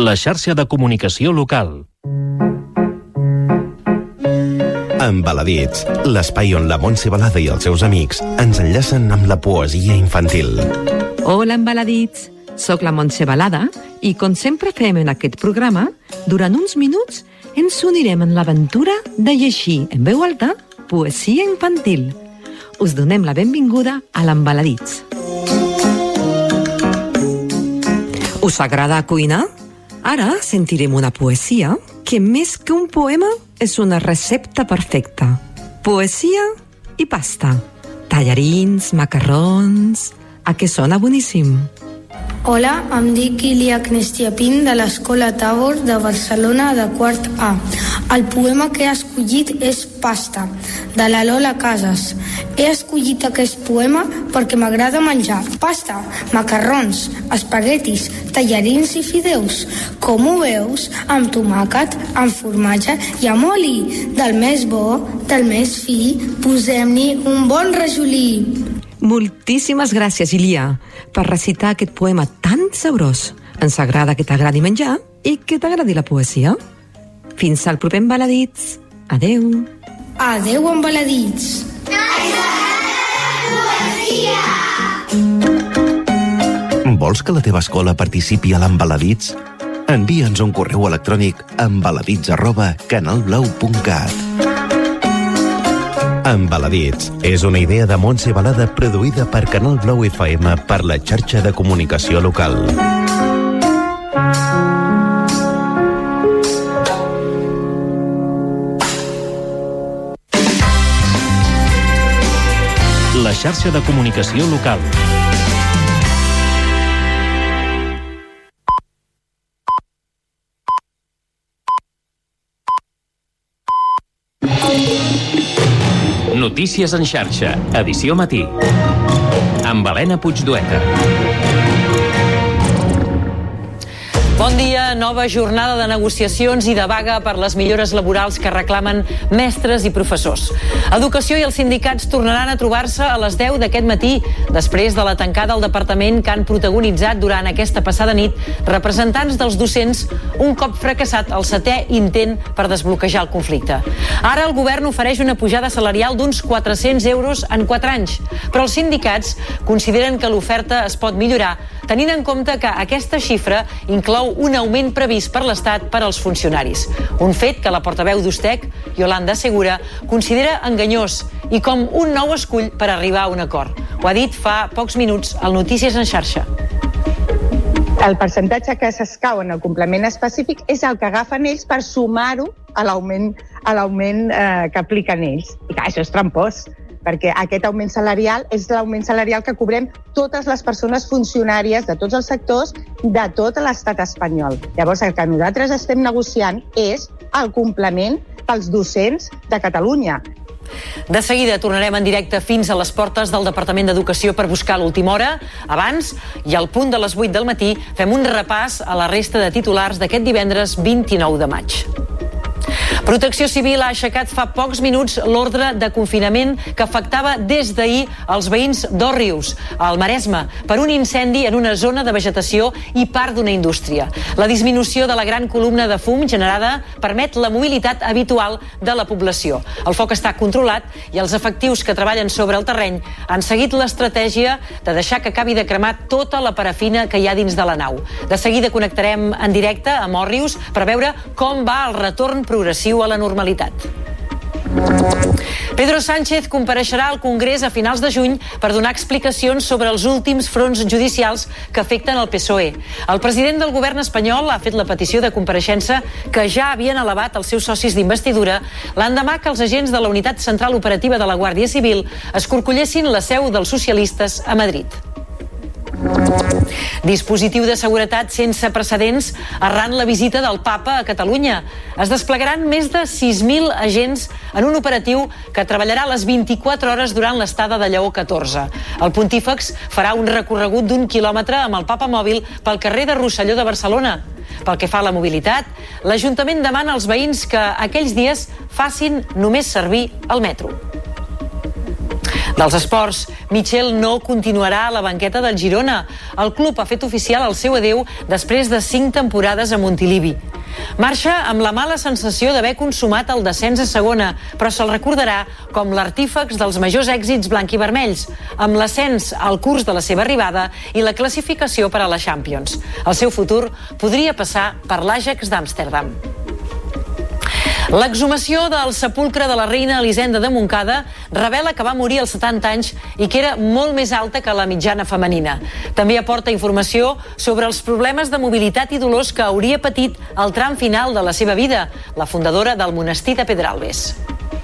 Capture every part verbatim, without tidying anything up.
la xarxa de comunicació local. Embaladits, l'espai on la Montse Balada i els seus amics ens enllacen amb la poesia infantil. Hola, Embaladits! Soc la Montse Balada i, com sempre fem en aquest programa, durant uns minuts ens unirem en l'aventura de llegir en veu alta poesia infantil. Us donem la benvinguda a l'Embaladits. Us agrada cuinar? Ara sentirem una poesia que més que un poema és una recepta perfecta. Poesia i pasta. Tallarins, macarrons... A què sona boníssim? Hola, em dic Ilia Knestiapin de l'Escola Tabor de Barcelona de quart A. El poema que he escollit és Pasta, de la Lola Casas. He escollit aquest poema perquè m'agrada menjar pasta, macarrons, espaguetis, tallarins i fideus. Com ho veus? Amb tomàquet, amb formatge i amb oli. Del més bo, del més fi, posem-hi un bon rajolí. Moltíssimes gràcies, Ilia, per recitar aquest poema tan sabrós. Ens agrada que t'agradi menjar i que t'agradi la poesia. Fins al proper Embaladits. Adeu. Adeu, Embaladits. Vols que la teva escola participi a l'Embaladits? Envia'ns un correu electrònic a embaladits arroba canalblau punt cat. Embaladits és una idea de Montse Balada produïda per Canal Blau F M per la xarxa de comunicació local. La xarxa de comunicació local. Notícies en xarxa, edició matí. Amb Helena Puigdueta. Bon dia, nova jornada de negociacions i de vaga per les millores laborals que reclamen mestres i professors. Educació i els sindicats tornaran a trobar-se a les deu d'aquest matí, després de la tancada al departament que han protagonitzat durant aquesta passada nit representants dels docents, un cop fracassat el setè intent per desbloquejar el conflicte. Ara el govern ofereix una pujada salarial d'uns quatre-cents euros en quatre anys, però els sindicats consideren que l'oferta es pot millorar, tenint en compte que aquesta xifra inclou un augment previst per l'Estat per als funcionaris. Un fet que la portaveu d'Ustec, Yolanda Segura, considera enganyós i com un nou escull per arribar a un acord. Ho ha dit fa pocs minuts al Notícies en xarxa. El percentatge que s'escau en el complement específic és el que agafen ells per sumar-ho a l'augment, a l'augment eh, que apliquen ells. I clar, això és trampós, perquè aquest augment salarial és l'augment salarial que cobrem totes les persones funcionàries de tots els sectors de tot l'estat espanyol. Llavors, el que nosaltres estem negociant és el complement pels docents de Catalunya. De seguida tornarem en directe fins a les portes del Departament d'Educació per buscar l'última hora. Abans, i al punt de les vuit del matí, fem un repàs a la resta de titulars d'aquest divendres vint-i-nou de maig. Protecció Civil ha aixecat fa pocs minuts l'ordre de confinament que afectava des d'ahir els veïns d'Òrrius, al Maresme, per un incendi en una zona de vegetació i part d'una indústria. La disminució de la gran columna de fum generada permet la mobilitat habitual de la població. El foc està controlat i els efectius que treballen sobre el terreny han seguit l'estratègia de deixar que acabi de cremar tota la parafina que hi ha dins de la nau. De seguida connectarem en directe amb Òrrius per veure com va el retorn progressiu a la normalitat. Pedro Sánchez compareixerà al Congrés a finals de juny per donar explicacions sobre els últims fronts judicials que afecten el P S O E. El president del govern espanyol ha fet la petició de compareixença que ja havien elevat els seus socis d'investidura l'endemà que els agents de la Unitat Central Operativa de la Guàrdia Civil escorcollessin la seu dels socialistes a Madrid. Dispositiu de seguretat sense precedents arran la visita del Papa a Catalunya. Es desplegaran més de sis mil agents en un operatiu que treballarà les vint-i-quatre hores durant l'estada de Lleó catorze. El pontífex farà un recorregut d'un quilòmetre amb el Papa mòbil pel carrer de Rosselló de Barcelona. Pel que fa a la mobilitat, l'Ajuntament demana als veïns que aquells dies facin només servir el metro. Dels esports, Michel no continuarà a la banqueta del Girona. El club ha fet oficial el seu adeu després de cinc temporades a Montilivi. Marxa amb la mala sensació d'haver consumat el descens a segona, però se'l recordarà com l'artífex dels majors èxits blanc-i-vermells, amb l'ascens al curs de la seva arribada i la classificació per a la Champions. El seu futur podria passar per l'Ajax d'Amsterdam. L'exhumació del sepulcre de la reina Elisenda de Montcada revela que va morir als setanta anys i que era molt més alta que la mitjana femenina. També aporta informació sobre els problemes de mobilitat i dolors que hauria patit al tram final de la seva vida, la fundadora del monestir de Pedralbes.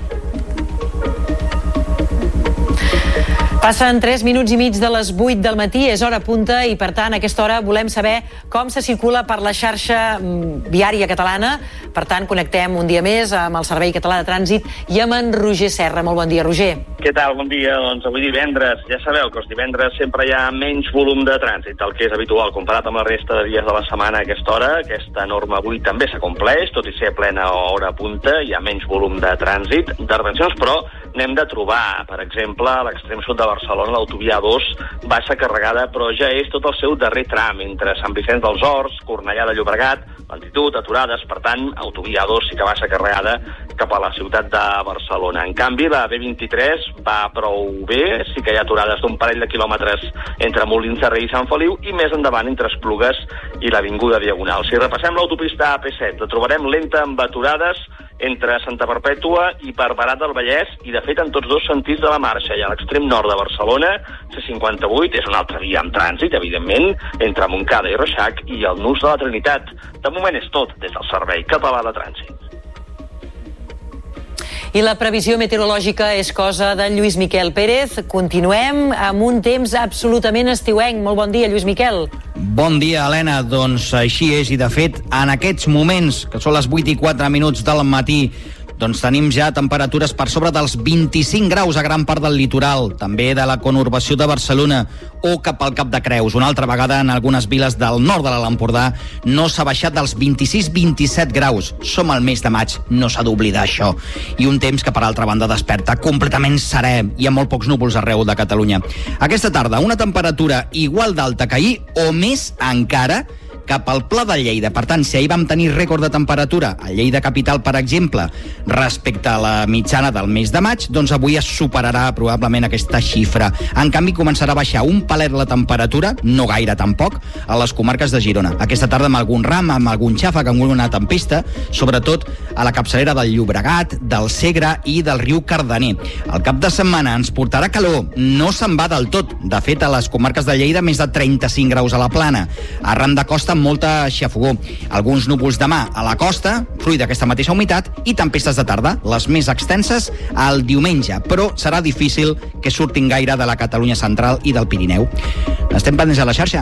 Passen tres minuts i mig de les vuit del matí, és hora punta i, per tant, a aquesta hora volem saber com se circula per la xarxa viària catalana. Per tant, connectem un dia més amb el Servei Català de Trànsit i amb en Roger Serra. Molt bon dia, Roger. Què tal? Bon dia. Doncs avui divendres, ja sabeu que els divendres sempre hi ha menys volum de trànsit, el que és habitual comparat amb la resta de dies de la setmana a aquesta hora. Aquesta norma avui també s'acompleix, tot i ser plena hora punta, hi ha menys volum de trànsit. D'intervencions, però, n'hem de trobar. Per exemple, a l'extrem sud de Barcelona, l'autovia A dos baixa carregada, però ja és tot el seu darrer tram, entre Sant Vicenç dels Horts, Cornellà de Llobregat, lentitud, aturades, per tant, autovia A dos sí que baixa carregada cap a la ciutat de Barcelona. En canvi, la B vint-i-tres va prou bé, sí que hi ha aturades d'un parell de quilòmetres entre Molins de Rei i Sant Feliu i més endavant entre Esplugues i l'Avinguda Diagonal. Si repassem l'autopista A P set, la trobarem lenta amb aturades entre Santa Perpètua i Barberà del Vallès i, de fet, en tots dos sentits de la marxa. I a l'extrem nord de Barcelona, C cinquanta-vuit és una altra via amb trànsit, evidentment, entre Montcada i Reixac i el Nus de la Trinitat. De moment és tot des del Servei Català de Trànsit. I la previsió meteorològica és cosa de Lluís Miquel Pérez. Continuem amb un temps absolutament estiuenc. Molt bon dia, Lluís Miquel. Bon dia, Helena. Doncs així és, i de fet, en aquests moments, que són les vuit i quatre minuts del matí, doncs tenim ja temperatures per sobre dels vint-i-cinc graus a gran part del litoral, també de la conurbació de Barcelona o cap al Cap de Creus. Una altra vegada en algunes viles del nord de l'Alt Empordà no s'ha baixat dels vint-i-sis vint-i-set graus. Som al mes de maig, no s'ha d'oblidar això. I un temps que, per altra banda, desperta completament serè i amb molt pocs núvols arreu de Catalunya. Aquesta tarda, una temperatura igual d'alta que ahir o més encara cap al Pla de Lleida. Per tant, si ahir vam tenir rècord de temperatura a Lleida capital, per exemple, respecte a la mitjana del mes de maig, doncs avui es superarà probablement aquesta xifra. En canvi, començarà a baixar un palet la temperatura, no gaire tampoc, a les comarques de Girona. Aquesta tarda amb algun ram, amb algun xàfec, amb una tempesta, sobretot a la capçalera del Llobregat, del Segre i del riu Cardener. El cap de setmana ens portarà calor, no se'n va del tot. De fet, a les comarques de Lleida, més de trenta-cinc graus a la plana. Arran de costa, molta xafogó. Alguns núvols demà a la costa, fruit d'aquesta mateixa humitat, i tempestes de tarda, les més extenses, el diumenge, però serà difícil que surtin gaire de la Catalunya central i del Pirineu. Estem pendents a la xarxa.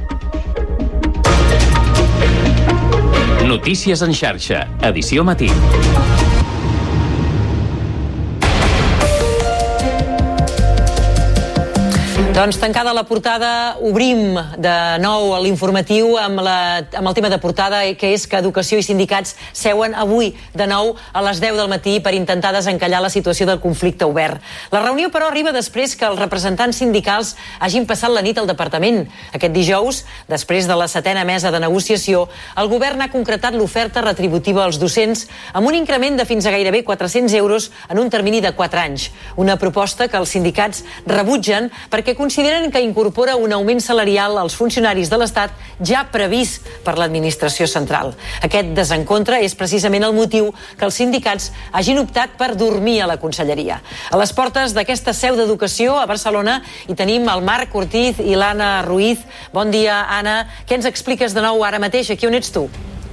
Notícies en xarxa, edició matí. Doncs tancada la portada, obrim de nou l'informatiu amb, la, amb el tema de portada, que és que Educació i sindicats seuen avui de nou a les deu del matí per intentar desencallar la situació del conflicte obert. La reunió, però, arriba després que els representants sindicals hagin passat la nit al departament. Aquest dijous, després de la setena mesa de negociació, el govern ha concretat l'oferta retributiva als docents amb un increment de fins a gairebé quatre-cents euros en un termini de quatre anys. Una proposta que els sindicats rebutgen perquè consideren que incorpora un augment salarial als funcionaris de l'Estat ja previst per l'administració central. Aquest desencontre és precisament el motiu que els sindicats hagin optat per dormir a la conselleria. A les portes d'aquesta seu d'educació a Barcelona hi tenim el Marc Ortiz i l'Anna Ruiz. Bon dia, Anna. Què ens expliques de nou ara mateix? Aquí on ets tu?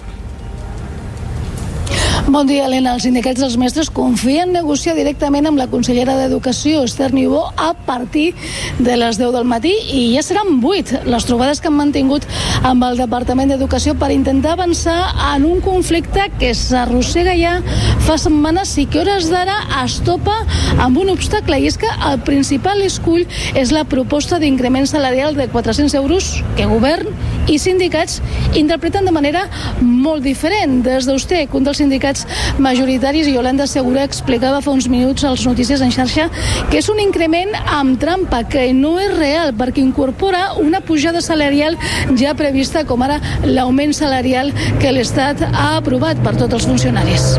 Bon dia, Helena. Els sindicats dels mestres confien negociar directament amb la consellera d'Educació, Esther Niubó, a partir de les deu del matí, i ja seran vuit les trobades que han mantingut amb el Departament d'Educació per intentar avançar en un conflicte que s'arrossega ja fa setmanes i que hores d'ara es topa amb un obstacle, i és que el principal escull és la proposta d'increment salarial de quatre-cents euros que Govern i sindicats interpreten de manera molt diferent. Des d'Ustec, un dels sindicats majoritaris, Yolanda Segura, explicava fa uns minuts als Notícies en xarxa que és un increment amb trampa, que no és real, perquè incorpora una pujada salarial ja prevista, com ara l'augment salarial que l'Estat ha aprovat per tots els funcionaris.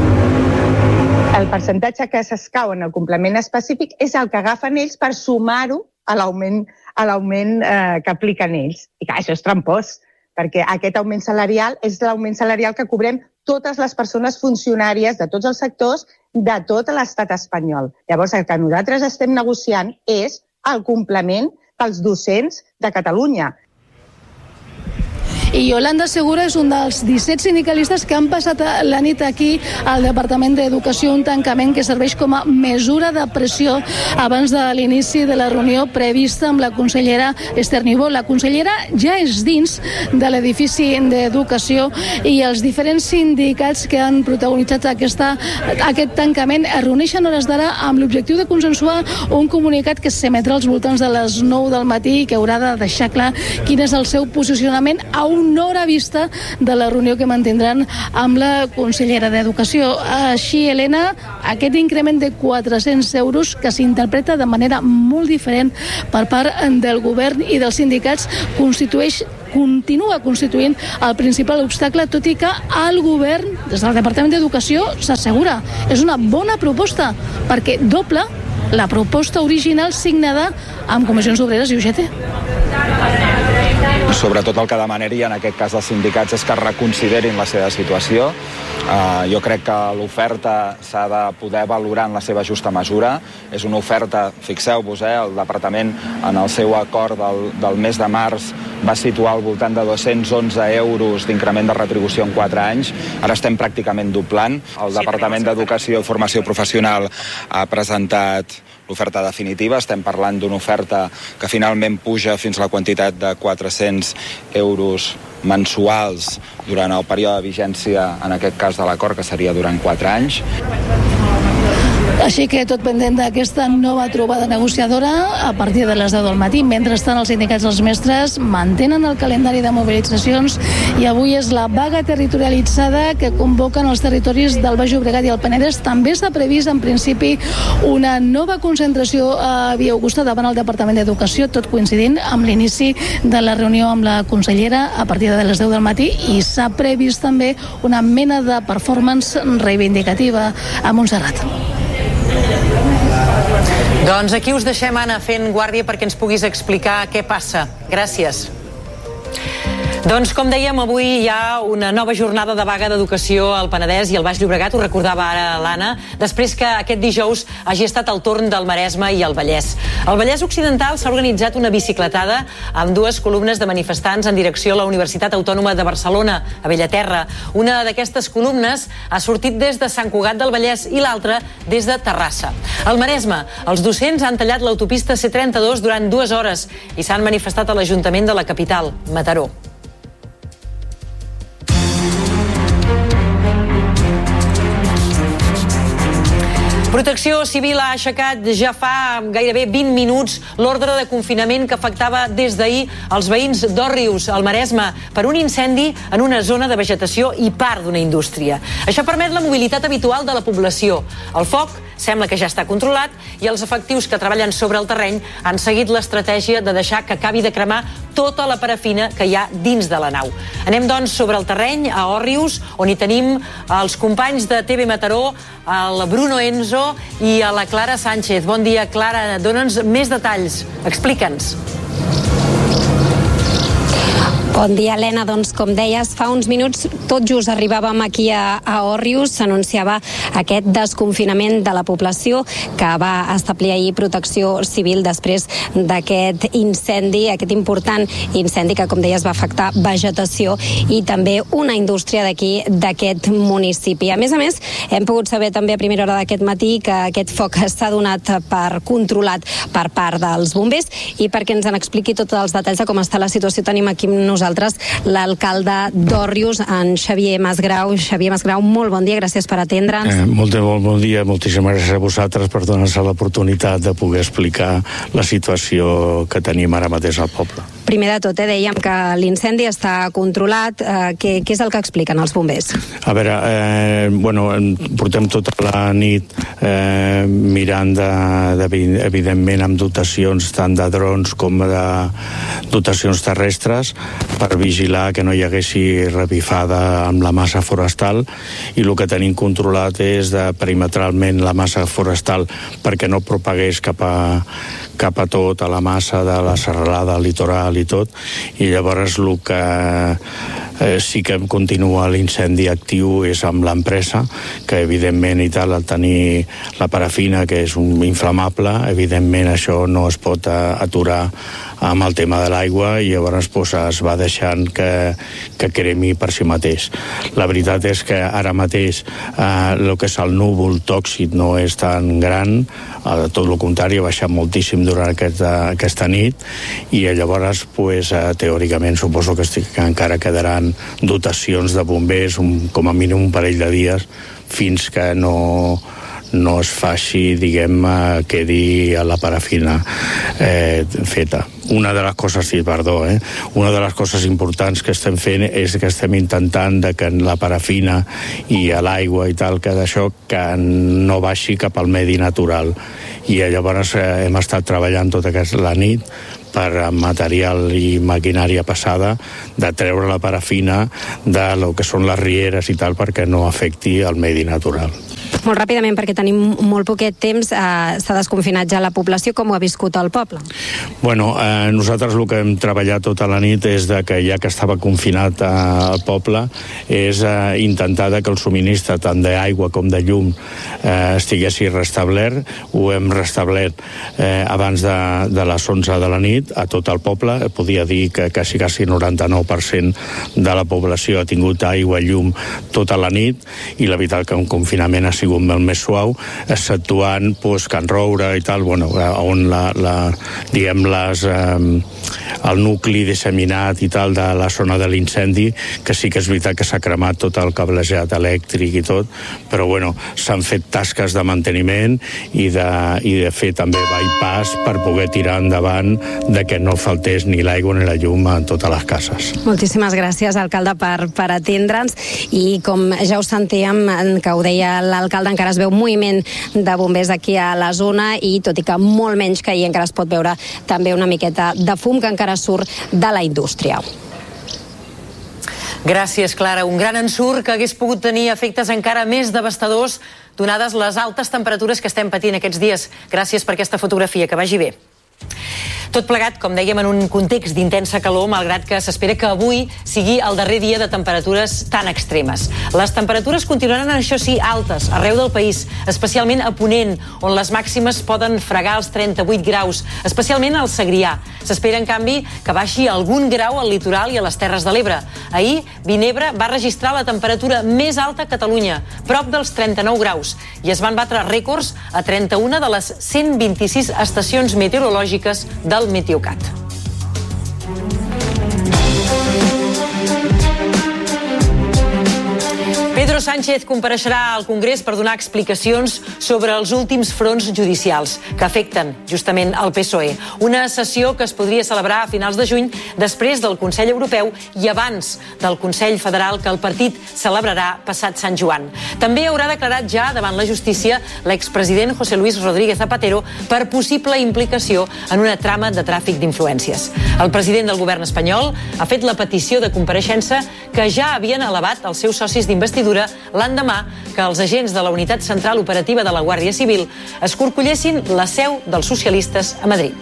El percentatge que s'escau en el complement específic és el que agafen ells per sumar-ho a l'augment a l'augment eh, que apliquen ells. I clar, això és trampós, perquè aquest augment salarial és l'augment salarial que cobrem totes les persones funcionàries de tots els sectors de tot l'estat espanyol. Llavors, el que nosaltres estem negociant és el complement pels docents de Catalunya. I Yolanda Segura és un dels disset sindicalistes que han passat la nit aquí al Departament d'Educació, un tancament que serveix com a mesura de pressió abans de l'inici de la reunió prevista amb la consellera Esther Niubó. La consellera ja és dins de l'edifici d'Educació i els diferents sindicats que han protagonitzat aquesta, aquest tancament es reuneixen hores d'ara amb l'objectiu de consensuar un comunicat que s'emetrà als voltants de les nou del matí i que haurà de deixar clar quin és el seu posicionament a una hora vista de la reunió que mantindran amb la consellera d'Educació. Així, Helena, aquest increment de quatre-cents euros que s'interpreta de manera molt diferent per part del govern i dels sindicats constitueix continua constituint el principal obstacle, tot i que el govern, des del Departament d'Educació, s'assegura. És una bona proposta, perquè doble la proposta original signada amb Comissions Obreres i U G T. Sobretot el que demanaria en aquest cas dels sindicats és que reconsiderin la seva situació. Uh, jo crec que l'oferta s'ha de poder valorar en la seva justa mesura. És una oferta, fixeu-vos, eh, el departament en el seu acord del, del mes de març va situar al voltant de dos-cents onze euros d'increment de retribució en quatre anys. Ara estem pràcticament doblant. El Departament d'Educació i Formació Professional ha presentat l'oferta definitiva. Estem parlant d'una oferta que finalment puja fins a la quantitat de quatre-cents euros mensuals durant el període de vigència, en aquest cas de l'acord, que seria durant quatre anys. Així que tot pendent d'aquesta nova trobada negociadora a partir de les deu del matí. Mentrestant, els sindicats dels mestres mantenen el calendari de mobilitzacions i avui és la vaga territorialitzada que convoquen els territoris del Baix Llobregat i el Penedès. També s'ha previst, en principi, una nova concentració a Via Augusta davant el Departament d'Educació, tot coincidint amb l'inici de la reunió amb la consellera a partir de les deu del matí, i s'ha previst també una mena de performance reivindicativa a Montserrat. Doncs aquí us deixem, Anna, fent guàrdia perquè ens puguis explicar què passa. Gràcies. Doncs, com dèiem, avui hi ha una nova jornada de vaga d'educació al Penedès i al Baix Llobregat, ho recordava ara l'Anna, després que aquest dijous hagi estat el torn del Maresme i el Vallès. Al Vallès Occidental s'ha organitzat una bicicletada amb dues columnes de manifestants en direcció a la Universitat Autònoma de Barcelona, a Bellaterra. Una d'aquestes columnes ha sortit des de Sant Cugat del Vallès i l'altra des de Terrassa. Al Maresme, els docents han tallat l'autopista C trenta-dos durant dues hores i s'han manifestat a l'Ajuntament de la capital, Mataró. Protecció Civil ha aixecat ja fa gairebé vint minuts l'ordre de confinament que afectava des d'ahir els veïns d'Òrrius, al Maresme, per un incendi en una zona de vegetació i part d'una indústria. Això permet la mobilitat habitual de la població. El foc sembla que ja està controlat i els efectius que treballen sobre el terreny han seguit l'estratègia de deixar que acabi de cremar tota la parafina que hi ha dins de la nau. Anem, doncs, sobre el terreny, a Òrrius, on hi tenim els companys de T V Mataró, el Bruno Enzo i a la Clara Sánchez. Bon dia, Clara. Dóna'ns més detalls. Explica'ns. Bon dia, Helena. Doncs, com deies, fa uns minuts tot just arribàvem aquí a, a Òrrius. S'anunciava aquest desconfinament de la població que va establir ahir Protecció Civil després d'aquest incendi, aquest important incendi que, com deies, va afectar vegetació i també una indústria d'aquí, d'aquest municipi. A més a més, hem pogut saber també a primera hora d'aquest matí que aquest foc s'ha donat per controlat per part dels bombers, i perquè ens en expliqui tots els detalls de com està la situació tenim aquí amb nosaltres l'alcalde d'Òrrius, en Xavier Masgrau. Xavier Masgrau, molt bon dia, gràcies per atendre'ns. Eh, molt, molt bon dia, moltíssimes gràcies a vosaltres per donar-nos l'oportunitat de poder explicar la situació que tenim ara mateix al poble. Primer de tot, eh, dèiem que l'incendi està controlat. Eh, què, què és el que expliquen els bombers? A veure, eh, bueno, portem tota la nit eh, mirant de, de, evidentment amb dotacions tant de drons com de dotacions terrestres per vigilar que no hi haguessi revifada amb la massa forestal, i el que tenim controlat és de perimetralment la massa forestal perquè no propagués cap a cap a tot, a la massa de la serralada, al litoral i tot, i llavors el que eh, sí que continua l'incendi actiu és amb l'empresa, que evidentment i tal, al tenir la parafina, que és un inflamable, evidentment això no es pot aturar amb el tema de l'aigua, i llavors pues, es va deixant que, que cremi per si mateix. La veritat és que ara mateix eh, el que és el núvol tòxic no és tan gran, eh, tot el contrari, ha baixat moltíssim durant aquesta, aquesta nit, i llavors pues, eh, teòricament suposo que, estic, que encara quedaran dotacions de bombers un, com a mínim un parell de dies fins que no no es faci, diguem, quedi a la parafina eh, feta. Una de les coses, sí, perdó, eh? Una de les coses importants que estem fent és que estem intentant de que la parafina i a l'aigua i tal, que d'això que no baixi cap al medi natural. I llavors eh, hem estat treballant tota aquesta la nit per material i maquinària passada de treure la parafina de lo que són les rieres i tal perquè no afecti el medi natural. Molt ràpidament, perquè tenim molt poquet temps, eh, s'ha desconfinat ja la població. Com ho ha viscut el poble? Bueno, eh, nosaltres el que hem treballat tota la nit és de que ja que estava confinat eh, el poble, és eh, intentar que el subministre tant d'aigua com de llum eh, estiguessi restablert. Ho hem restablert eh, abans de, de les onze de la nit a tot el poble. Podia dir que quasi, quasi noranta-nou per cent de la població ha tingut aigua i llum tota la nit, i la veritat que un confinament ha sigut el més suau, exceptuant pues, Can Roure i tal, bueno, on la, la, diguem les, eh, el nucli disseminat i tal de la zona de l'incendi, que sí que és veritat que s'ha cremat tot el cablejat elèctric i tot, però bueno, s'han fet tasques de manteniment i de, i de fer també bypass per poder tirar endavant de que no faltés ni l'aigua ni la llum a totes les cases. Moltíssimes gràcies, alcalde, per, per atendre'ns, i com ja ho sentíem, que ho deia l'alcalde, encara es veu un moviment de bombers aquí a la zona, i tot i que molt menys que ahir, encara es pot veure també una miqueta de fum que encara surt de la indústria. Gràcies, Clara. Un gran ensurt que hagués pogut tenir efectes encara més devastadors donades les altes temperatures que estem patint aquests dies. Gràcies per aquesta fotografia, que vagi bé. Tot plegat, com dèiem, en un context d'intensa calor, malgrat que s'espera que avui sigui el darrer dia de temperatures tan extremes. Les temperatures continuaran, això sí, altes arreu del país, especialment a Ponent, on les màximes poden fregar els trenta-vuit graus, especialment al Segrià. S'espera, en canvi, que baixi algun grau al litoral i a les Terres de l'Ebre. Ahir, Vinebre va registrar la temperatura més alta a Catalunya, prop dels trenta-nou graus, i es van batre rècords a trenta-una de les cent vint-i-sis estacions meteorològiques del Meteocat. Pedro Sánchez compareixerà al Congrés per donar explicacions sobre els últims fronts judicials que afecten justament el P S O E. Una sessió que es podria celebrar a finals de juny, després del Consell Europeu i abans del Consell Federal que el partit celebrarà passat Sant Joan. També haurà declarat ja davant la justícia l'expresident José Luis Rodríguez Zapatero per possible implicació en una trama de tràfic d'influències. El president del govern espanyol ha fet la petició de compareixença que ja havien elevat els seus socis d'investidura l'endemà que els agents de la Unitat Central Operativa de la Guàrdia Civil escorcollessin la seu dels socialistes a Madrid.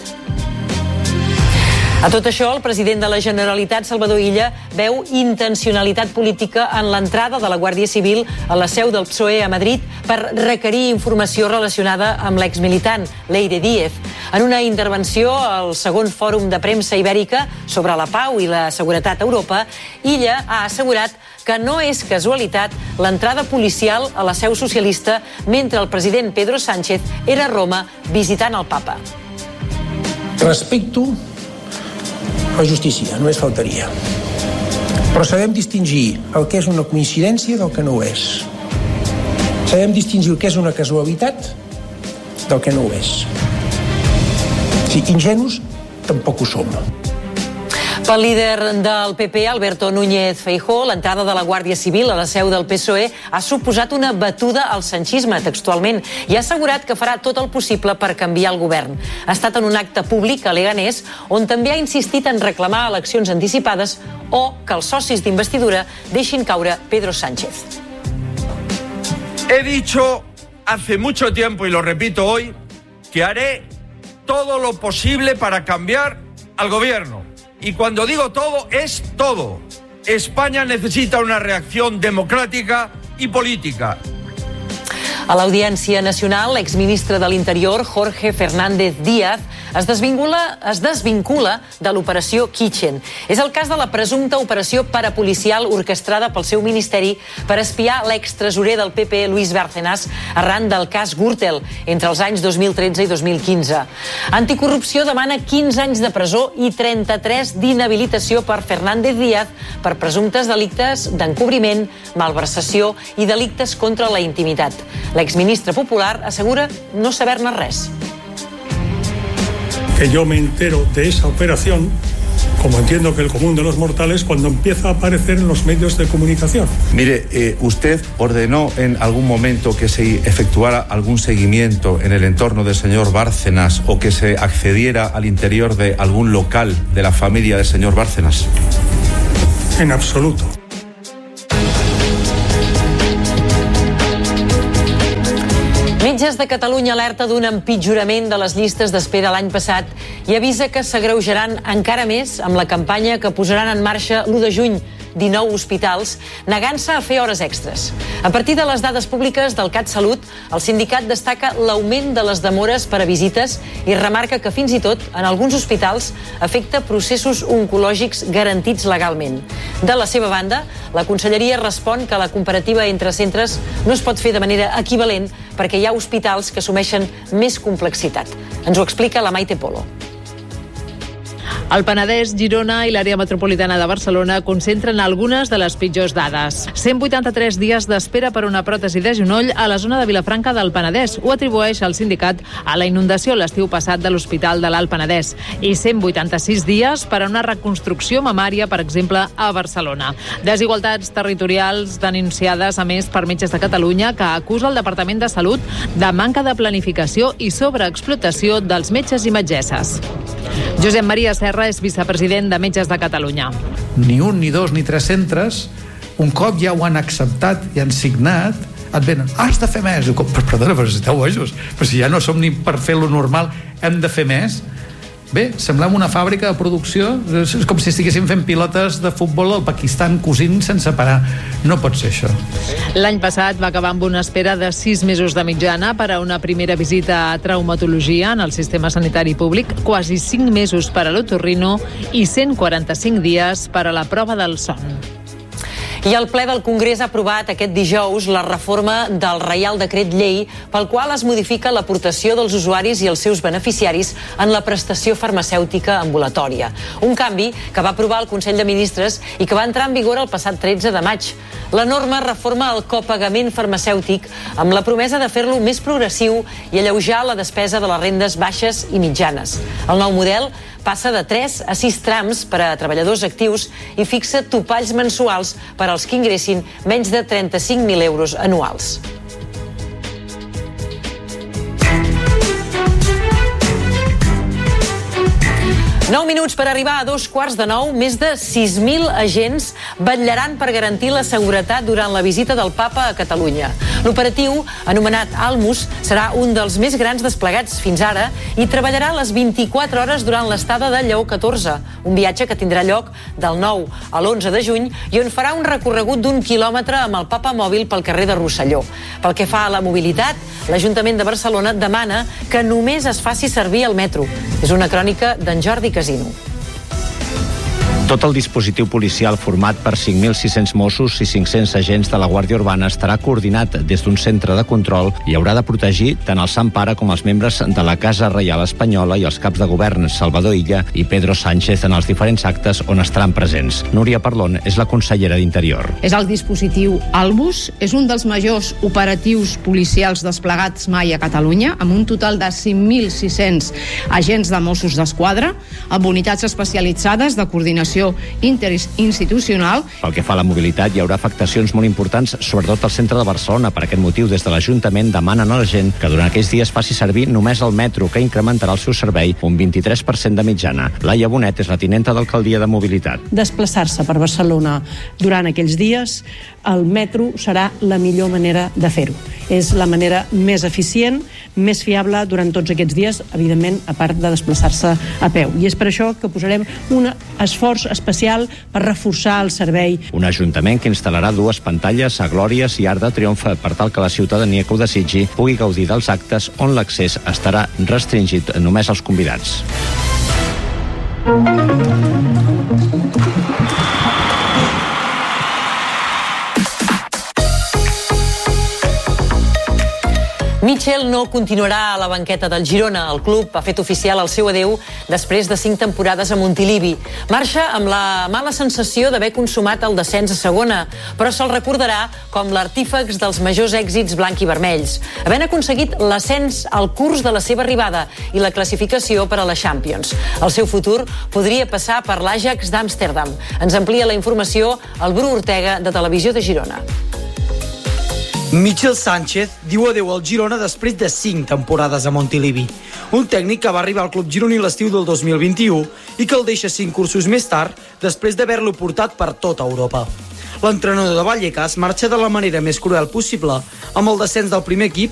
A tot això, el president de la Generalitat, Salvador Illa, veu intencionalitat política en l'entrada de la Guàrdia Civil a la seu del P S O E a Madrid per requerir informació relacionada amb l'exmilitant Leire Díez. En una intervenció al segon fòrum de premsa ibèrica sobre la pau i la seguretat a Europa, Illa ha assegurat que no és casualitat l'entrada policial a la seu socialista mentre el president Pedro Sánchez era a Roma visitant el papa. Respecto la justícia, només faltaria. Però sabem distingir el que és una coincidència del que no ho és. Sabem distingir el que és una casualitat del que no ho és. Si ingenus, tampoc ho som. Pel líder del P P, Alberto Núñez Feijóo, l'entrada de la Guàrdia Civil a la seu del P S O E ha suposat una batuda al sanchisme, textualment, i ha assegurat que farà tot el possible per canviar el govern. Ha estat en un acte públic a Leganés, on també ha insistit en reclamar eleccions anticipades o que els socis d'investidura deixin caure Pedro Sánchez. He dicho hace mucho tiempo, y lo repito hoy, que haré todo lo posible para cambiar al gobierno. Y cuando digo todo, es todo. España necesita una reacción democrática y política. A l'Audiència Nacional, l'exministre de l'Interior, Jorge Fernández Díaz, es desvincula, es desvincula de l'operació Kitchen. És el cas de la presumpta operació parapolicial orquestrada pel seu ministeri per espiar l'extresorer del P P, Luis Bárcenas, arran del cas Gürtel, entre els anys dos mil tretze i dos mil quinze. Anticorrupció demana quinze anys de presó i trenta-tres d'inhabilitació per Fernández Díaz per presumptes delictes d'encobriment, malversació i delictes contra la intimitat. L'exministre popular assegura no saber-ne res. Que yo me entero de esa operación, como entiendo que el común de los mortales, cuando empieza a aparecer en los medios de comunicación. Mire, eh, usted ordenó en algún momento que se efectuara algún seguimiento en el entorno del señor Bárcenas o que se accediera al interior de algún local de la familia del señor Bárcenas. En absoluto. Metges de Catalunya alerta d'un empitjorament de les llistes d'espera l'any passat i avisa que s'agreujaran encara més amb la campanya que posaran en marxa l'u de juny, dinou hospitals, negant-se a fer hores extres. A partir de les dades públiques del CatSalut, el sindicat destaca l'augment de les demores per a visites i remarca que fins i tot, en alguns hospitals, afecta processos oncològics garantits legalment. De la seva banda, la Conselleria respon que la comparativa entre centres no es pot fer de manera equivalent perquè hi ha hospitals que assumeixen més complexitat. Ens ho explica la Maite Polo. El Penedès, Girona i l'àrea metropolitana de Barcelona concentren algunes de les pitjors dades. cent vuitanta-tres dies d'espera per una pròtesi de genoll a la zona de Vilafranca del Penedès. Ho atribueix el sindicat a la inundació l'estiu passat de l'Hospital de l'Alt Penedès. I cent vuitanta-sis dies per a una reconstrucció mamària, per exemple, a Barcelona. Desigualtats territorials denunciades, a més, per Metges de Catalunya, que acusa el Departament de Salut de manca de planificació i sobreexplotació dels metges i metgesses. Josep Maria Serra és vicepresident de Metges de Catalunya. Ni un, ni dos, ni tres centres, un cop ja ho han acceptat i han signat, et venen, ah, has de fer més. Diu, perdona, però si esteu bojos, però si ja no som ni per fer lo normal, hem de fer més. Bé, semblem una fàbrica de producció, és com si estiguéssim fent pilotes de futbol al Pakistan cosint sense parar. No pot ser això. L'any passat va acabar amb una espera de sis mesos de mitjana per a una primera visita a traumatologia en el sistema sanitari públic, quasi cinc mesos per a l'otorrino i cent quaranta-cinc dies per a la prova del son. I el ple del Congrés ha aprovat aquest dijous la reforma del Reial Decret Llei pel qual es modifica l'aportació dels usuaris i els seus beneficiaris en la prestació farmacèutica ambulatòria. Un canvi que va aprovar el Consell de Ministres i que va entrar en vigor el passat tretze de maig. La norma reforma el copagament farmacèutic amb la promesa de fer-lo més progressiu i alleujar la despesa de les rendes baixes i mitjanes. El nou model passa de tres a sis trams per a treballadors actius i fixa topalls mensuals per als que ingressin menys de trenta-cinc mil euros anuals. Nou minuts per arribar a dos quarts de nou. Més de sis mil agents vetllaran per garantir la seguretat durant la visita del Papa a Catalunya. L'operatiu, anomenat Almus, serà un dels més grans desplegats fins ara i treballarà les vint-i-quatre hores durant l'estada de Lleó catorze, un viatge que tindrà lloc del nou a l'onze de juny i on farà un recorregut d'un quilòmetre amb el Papa mòbil pel carrer de Rosselló. Pel que fa a la mobilitat, l'Ajuntament de Barcelona demana que només es faci servir el metro. És una crònica d'en Jordi Casino. Tot el dispositiu policial format per cinc mil sis-cents Mossos i cinc-cents agents de la Guàrdia Urbana estarà coordinat des d'un centre de control i haurà de protegir tant el Sant Pare com els membres de la Casa Reial Espanyola i els caps de govern Salvador Illa i Pedro Sánchez en els diferents actes on estaran presents. Núria Parlon és la consellera d'Interior. És el dispositiu Albus, és un dels majors operatius policials desplegats mai a Catalunya, amb un total de cinc mil sis-cents agents de Mossos d'Esquadra, amb unitats especialitzades de coordinació coordinació interinstitucional. Pel que fa a la mobilitat, hi haurà afectacions molt importants, sobretot al centre de Barcelona. Per aquest motiu, des de l'Ajuntament demanen a la gent que durant aquells dies faci servir només el metro, que incrementarà el seu servei un vint-i-tres per cent de mitjana. Laia Bonet és la tinenta d'alcaldia de mobilitat. Desplaçar-se per Barcelona durant aquells dies, el metro serà la millor manera de fer-ho. És la manera més eficient, més fiable durant tots aquests dies, evidentment, a part de desplaçar-se a peu. I és per això que posarem un esforç especial per reforçar el servei. Un ajuntament que instal·larà dues pantalles a Glòries i Arc de Triomf per tal que la ciutadania que ho desitgi pugui gaudir dels actes on l'accés estarà restringit només als convidats. Mitchell no continuarà a la banqueta del Girona. El club ha fet oficial el seu adeu després de cinc temporades a Montilivi. Marxa amb la mala sensació d'haver consumat el descens a segona, però se'l recordarà com l'artífex dels majors èxits blanc i vermells, havent aconseguit l'ascens al curs de la seva arribada i la classificació per a la Champions. El seu futur podria passar per l'Ajax d'Amsterdam. Ens amplia la informació el Bru Ortega, de Televisió de Girona. Michel Sánchez diu adeu al Girona després de cinc temporades a Montilivi. Un tècnic que va arribar al club gironí l'estiu del dos mil vint-i-u i que el deixa cinc cursos més tard després d'haver-lo portat per tota Europa. L'entrenador de Vallecas marxa de la manera més cruel possible, amb el descens del primer equip